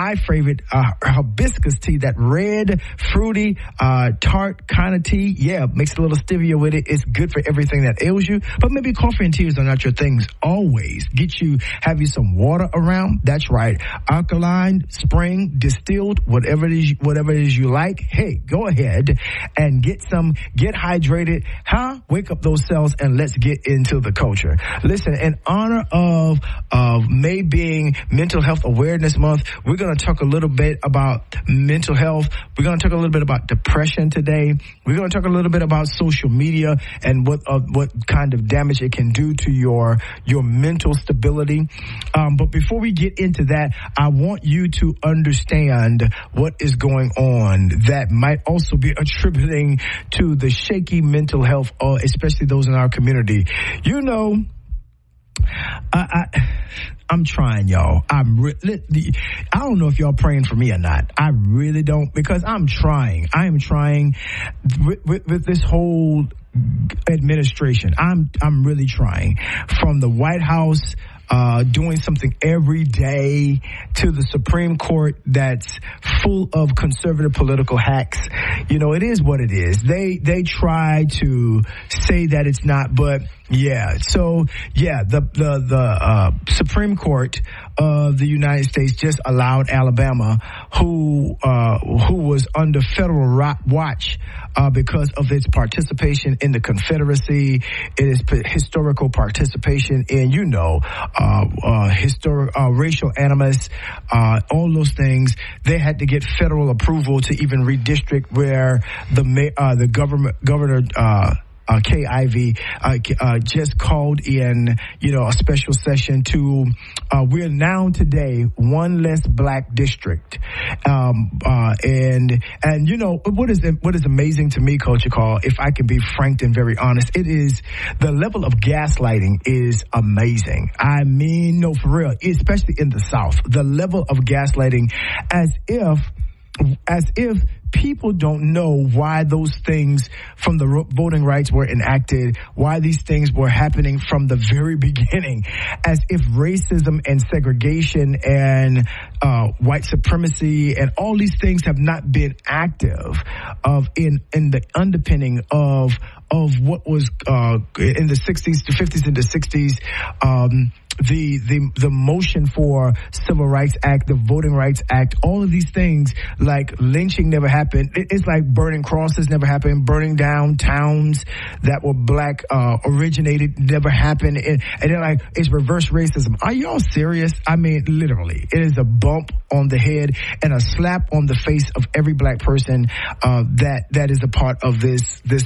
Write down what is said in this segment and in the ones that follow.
my favorite hibiscus tea, that red, fruity, tart kind of tea. Yeah, mix a little stevia with it. It's good for everything that ails you. But maybe coffee and teas are not your things always. Have you some water around? That's right. Alkaline, spring, distilled, whatever it is you like. Hey, go ahead and get hydrated, wake up those cells, and let's get into the culture. Listen, in honor of May being Mental Health Awareness Month, we're going to talk a little bit about mental health. We're going to talk a little bit about depression today. We're going to talk a little bit about social media and what kind of damage it can do to your mental stability. But before we get into that, I want you to understand what is going on that might also be attributing to the shaky mental health, especially those in our community. You know, I'm trying, y'all. I don't know if y'all praying for me or not. I really don't, because I'm trying. I am trying with this whole administration. I'm really trying. From the White House, doing something every day, to the Supreme Court that's full of conservative political hacks. You know, it is what it is. They try to say that it's not, but yeah. So yeah, the Supreme Court of the United States just allowed Alabama, who was under federal watch because of its participation in the Confederacy, it is historical participation in, racial animus, all those things. They had to get federal approval to even redistrict, where the governor Kay Ivey just called in, a special session to, we're now today one less black district. And what is amazing to me, Culture Call, if I can be frank and very honest, it is the level of gaslighting is amazing. I mean, no, for real, especially in the South, the level of gaslighting, as if people don't know why those things from the voting rights were enacted, why these things were happening from the very beginning, as if racism and segregation and white supremacy and all these things have not been active in the underpinning of what was in the 60s, the 50s and the 60s, the motion for Civil Rights Act, the Voting Rights Act, all of these things, like lynching never happened. It's like burning crosses never happened, burning down towns that were black originated never happened, and they're like, it's reverse racism. Are y'all serious? I mean, literally, it is a bump on the head and a slap on the face of every black person that is a part of this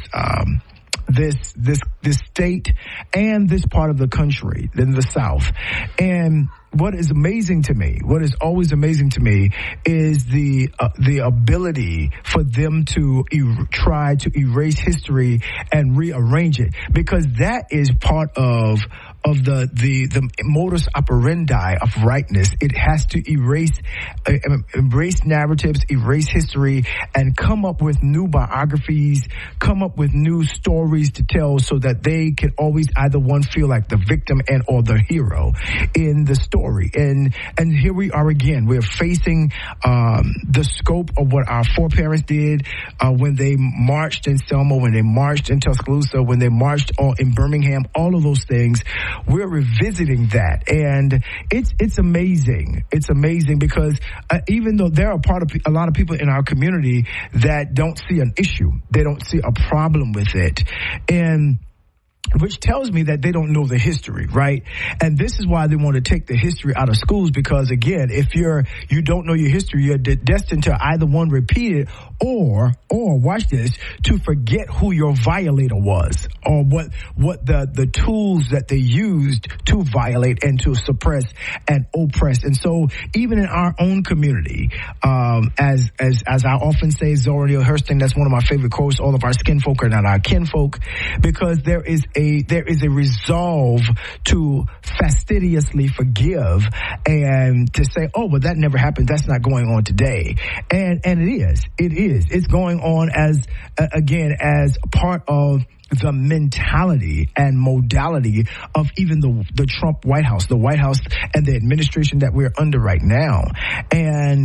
state and this part of the country, in the South. And what is always amazing to me is the ability for them to try to erase history and rearrange it, because that is part of the modus operandi of rightness. It has to erase narratives, erase history, and come up with new biographies, come up with new stories to tell, so that they can always either one feel like the victim and or the hero in the story. And here we are again. We're facing the scope of what our foreparents did when they marched in Selma, when they marched in Tuscaloosa, when they marched in Birmingham, all of those things. We're revisiting that, and it's amazing. It's amazing because even though there are a lot of people in our community that don't see an issue, they don't see a problem with it, and which tells me that they don't know the history, right? And this is why they want to take the history out of schools, because again, if you don't know your history, you're destined to either one, repeat it, or watch this, to forget who your violator was, or what the tools that they used to violate and to suppress and oppress. And so even in our own community, as I often say, Zora Neale Hurston, that's one of my favorite quotes, all of our skinfolk are not our kinfolk, because there is a resolve to fastidiously forgive and to say, oh, well, that never happened. That's not going on today. And it is. It's going on as part of the mentality and modality of even the Trump White House, the White House and the administration that we're under right now. And